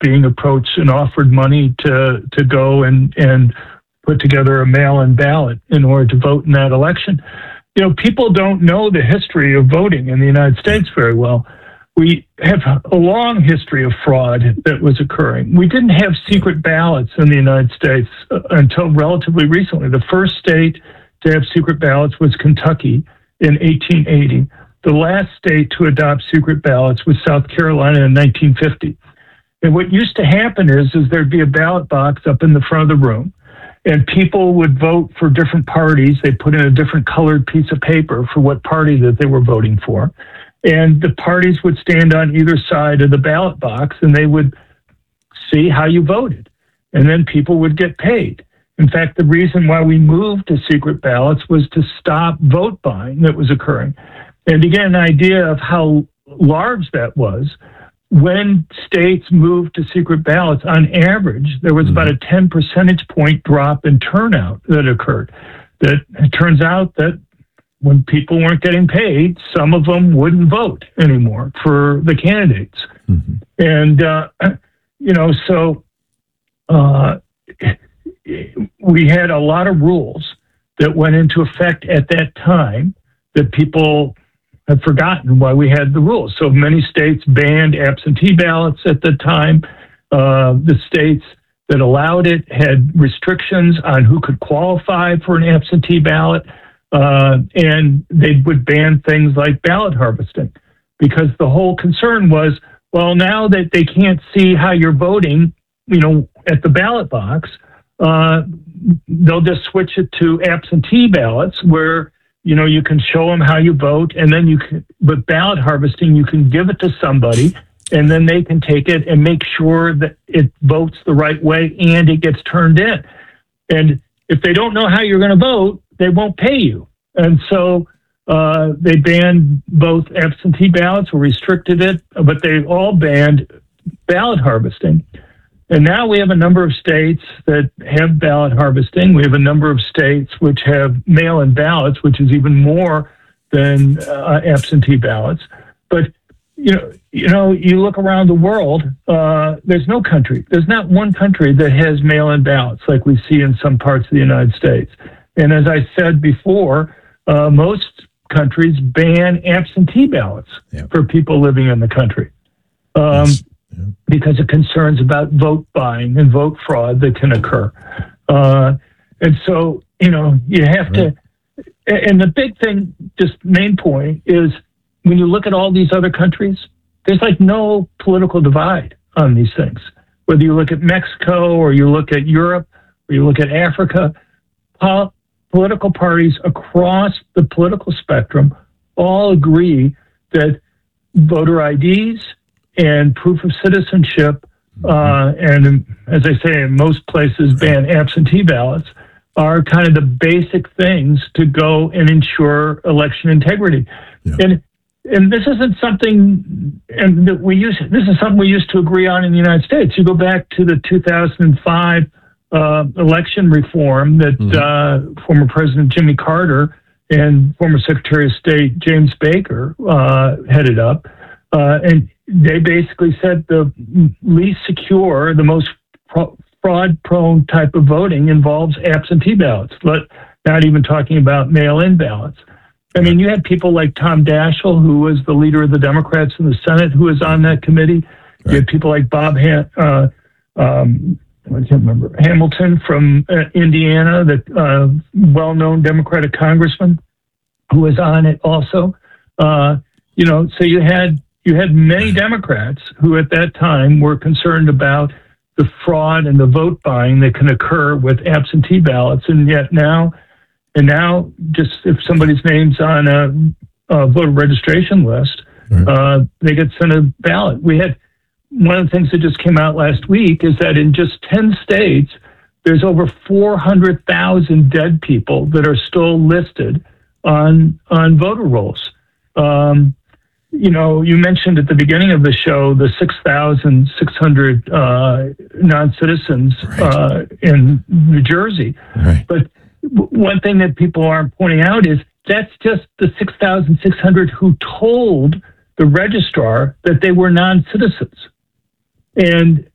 being approached and offered money to go and put together a mail-in ballot in order to vote in that election. People don't know the history of voting in the United States very well. We have a long history of fraud that was occurring. We didn't have secret ballots in the United States until relatively recently. The first state to have secret ballots was Kentucky in 1880. The last state to adopt secret ballots was South Carolina in 1950. And what used to happen is there'd be a ballot box up in the front of the room, and people would vote for different parties. They put in a different colored piece of paper for what party that they were voting for. And the parties would stand on either side of the ballot box, and they would see how you voted. And then people would get paid. In fact, the reason why we moved to secret ballots was to stop vote buying that was occurring. And to get an idea of how large that was, when states moved to secret ballots, on average, there was about a 10 percentage point drop in turnout that occurred. That it turns out that when people weren't getting paid, some of them wouldn't vote anymore for the candidates. And, we had a lot of rules that went into effect at that time that people have forgotten why we had the rules. So many states banned absentee ballots at the time. The states that allowed it had restrictions on who could qualify for an absentee ballot. And they would ban things like ballot harvesting, because the whole concern was, well, now that they can't see how you're voting, at the ballot box, they'll just switch it to absentee ballots where, you can show them how you vote, and then with ballot harvesting, you can give it to somebody, and then they can take it and make sure that it votes the right way and it gets turned in. And if they don't know how you're going to vote, they won't pay you. And so they banned both absentee ballots or restricted it, but they all banned ballot harvesting. And now we have a number of states that have ballot harvesting. We have a number of states which have mail-in ballots, which is even more than absentee ballots. But, you look around the world, there's not one country that has mail-in ballots like we see in some parts of the United States. And as I said before, most countries ban absentee ballots for people living in the country. Because of concerns about vote buying and vote fraud that can occur. And so, you have to, and the big thing, just main point is when you look at all these other countries, there's like no political divide on these things. Whether you look at Mexico or you look at Europe or you look at Africa, political parties across the political spectrum all agree that voter IDs and proof of citizenship, and as I say, in most places ban absentee ballots, are kind of the basic things to go and ensure election integrity. And this isn't something this is something we used to agree on in the United States. You go back to the 2005 election reform that former President Jimmy Carter and former Secretary of State James Baker headed up, and they basically said the least secure, the most fraud-prone type of voting involves absentee ballots, but not even talking about mail-in ballots. I mean, you had people like Tom Daschle, who was the leader of the Democrats in the Senate, who was on that committee. Right. You had people like Bob I can't remember, Hamilton from Indiana, the well-known Democratic congressman who was on it also. So you had many Democrats who at that time were concerned about the fraud and the vote buying that can occur with absentee ballots. And yet now just if somebody's name's on a voter registration list, they get sent a ballot. We had one of the things that just came out last week is that in just 10 states, there's over 400,000 dead people that are still listed on voter rolls. You mentioned at the beginning of the show the 6,600 non-citizens in New Jersey. Right. But one thing that people aren't pointing out is that's just the 6,600 who told the registrar that they were non-citizens. And